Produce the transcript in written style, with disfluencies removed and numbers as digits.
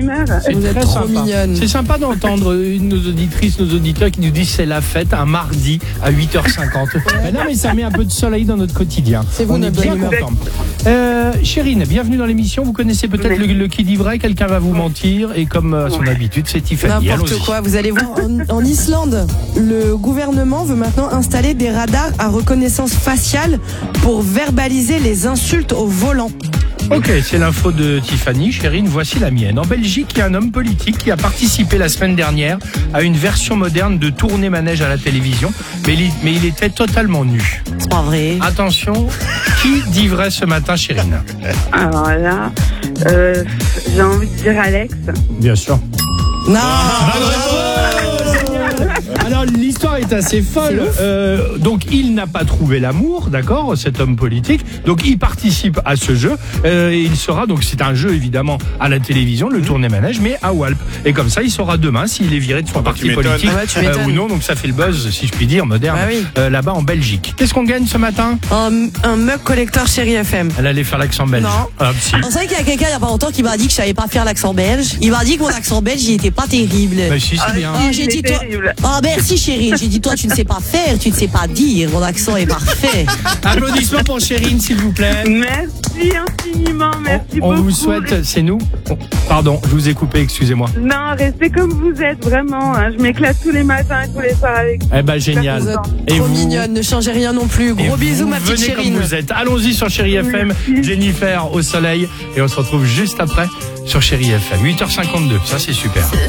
mère. Vous êtes très trop sympa. mignonne. C'est sympa d'entendre nos auditrices, nos auditeurs qui nous disent c'est la fête un mardi à 8h50. Mais non, mais ça met un peu de soleil dans notre quotidien. C'est vous, On est notre bien bonne content. Chérine, bienvenue dans l'émission. Vous connaissez peut-être le qui dit vrai, quelqu'un va vous mentir. Et comme à son habitude, c'est Tiffany. N'importe Allons-y. quoi. Vous allez voir, en Islande, le gouvernement veut maintenant installer des radars à reconnaissance faciale pour verbaliser les insultes au volant. Ok, c'est l'info de Tiffany. Chérine, voici la mienne. En Belgique, il y a un homme politique qui a participé la semaine dernière à une version moderne de Tourner manège à la télévision, mais il était totalement nu. C'est pas vrai. Attention, qui dit vrai ce matin, Chérine? Alors là, j'ai envie de dire Alex. Bien sûr. Non. Alors l'histoire est assez folle. Donc il n'a pas trouvé l'amour, d'accord, cet homme politique. Donc il participe à ce jeu. Il sera donc c'est un jeu évidemment à la télévision, le Tourner manège, mais à Walp. Et comme ça, il saura demain s'il est viré de son parti politique Ah ouais, tu m'étonnes. ou non. Donc ça fait le buzz, si je puis dire, moderne, Bah oui. là-bas en Belgique. Qu'est-ce qu'on gagne ce matin? Un mug collector Chérie FM. Elle allait faire l'accent belge. Non. Ah, si. On sait qu'il y a quelqu'un il n'y a pas longtemps qui m'a dit que je savais pas faire l'accent belge. Il m'a dit que mon accent belge il était pas terrible. Bah, si, c'est bien. Ah, j'ai dit toi. terrible. Ah merci chérie, j'ai dit toi tu ne sais pas faire, tu ne sais pas dire, mon accent est parfait. Applaudissements pour Chérine, s'il vous plaît. Merci infiniment, merci On beaucoup. vous souhaite, c'est nous. Pardon, je vous ai coupé, excusez-moi. Non, restez comme vous êtes, vraiment. Hein. Je m'éclate tous les matins et tous les soirs avec vous. Eh ben génial. Vous êtes Et trop vous mignonne, ne changez rien non plus. Et Gros bisous, vous ma petite venez Chérine. comme vous êtes. Allons-y sur Chérie FM, Jennifer au soleil. Et on se retrouve juste après sur Chérie FM. 8h52, ça c'est super.